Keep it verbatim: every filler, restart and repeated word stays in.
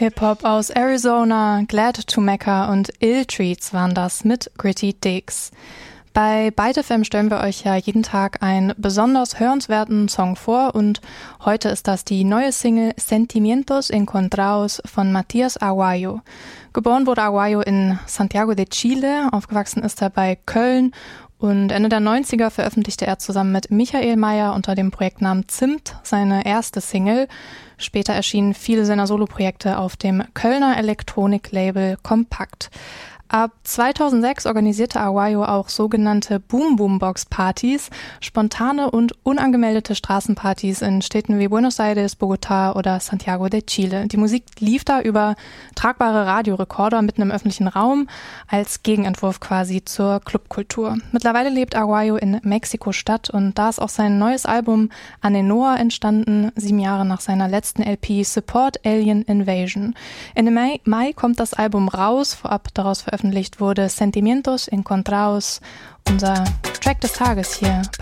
Hip-Hop aus Arizona, Glad to Mecca und Ill Treats waren das mit Gritty Dicks. Bei Byte F M stellen wir euch ja jeden Tag einen besonders hörenswerten Song vor und heute ist das die neue Single Sentimientos Encontrados von Matías Aguayo. Geboren wurde Aguayo in Santiago de Chile, aufgewachsen ist er bei Köln und Ende der neunziger veröffentlichte er zusammen mit Michael Mayer unter dem Projektnamen Zimt seine erste Single. Später erschienen viele seiner Soloprojekte auf dem Kölner Elektroniklabel Kompakt. Ab zweitausendsechs organisierte Aguayo auch sogenannte Boom-Boom-Box-Partys, spontane und unangemeldete Straßenpartys in Städten wie Buenos Aires, Bogotá oder Santiago de Chile. Die Musik lief da über tragbare Radiorekorder mitten im öffentlichen Raum als Gegenentwurf quasi zur Clubkultur. Mittlerweile lebt Aguayo in Mexiko-Stadt und da ist auch sein neues Album Anenoa entstanden, sieben Jahre nach seiner letzten L P Support Alien Invasion. Ende Mai, Mai kommt das Album raus, vorab daraus veröffentlicht wurde Sentimientos Encontrados, unser Track des Tages hier